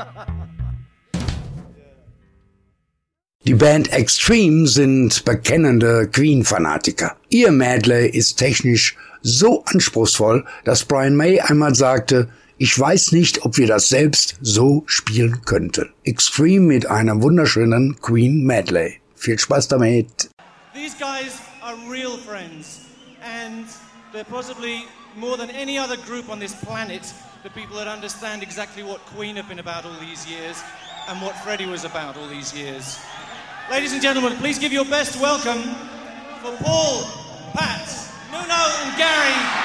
Die Band Extreme sind bekennende Queen-Fanatiker. Ihr Medley ist technisch so anspruchsvoll, dass Brian May einmal sagte, ich weiß nicht, ob wir das selbst so spielen könnten. Extreme mit einem wunderschönen Queen Medley. Viel Spaß damit. These guys are real friends and they're possibly more than any other group on this planet the people that understand exactly what Queen have been about all these years and what Freddie was about all these years. Ladies and gentlemen, please give your best welcome for Paul, Pat, Nuno and Gary